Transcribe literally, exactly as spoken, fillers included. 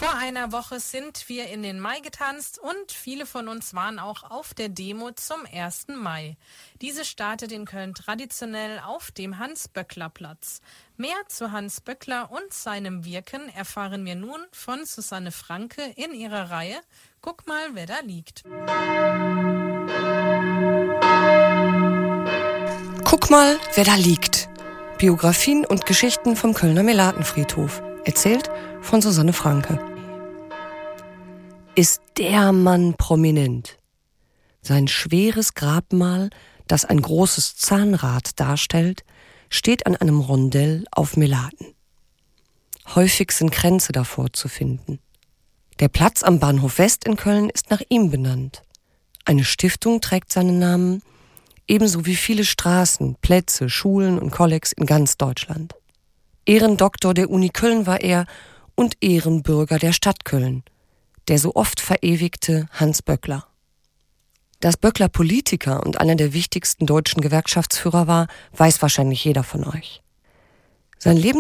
Vor einer Woche sind wir in den Mai getanzt und viele von uns waren auch auf der Demo zum ersten Mai. Diese startet in Köln traditionell auf dem Hans-Böckler-Platz. Mehr zu Hans Böckler und seinem Wirken erfahren wir nun von Susanne Franke in ihrer Reihe Guck mal, wer da liegt. Guck mal, wer da liegt. Biografien und Geschichten vom Kölner Melatenfriedhof. Erzählt von Susanne Franke. Ist der Mann prominent? Sein schweres Grabmal, das ein großes Zahnrad darstellt, steht an einem Rondell auf Melaten. Häufig sind Kränze davor zu finden. Der Platz am Bahnhof West in Köln ist nach ihm benannt. Eine Stiftung trägt seinen Namen, ebenso wie viele Straßen, Plätze, Schulen und Kollegs in ganz Deutschland. Ehrendoktor der Uni Köln war er und Ehrenbürger der Stadt Köln, der so oft verewigte Hans Böckler. Dass Böckler Politiker und einer der wichtigsten deutschen Gewerkschaftsführer war, weiß wahrscheinlich jeder von euch. Sein Leben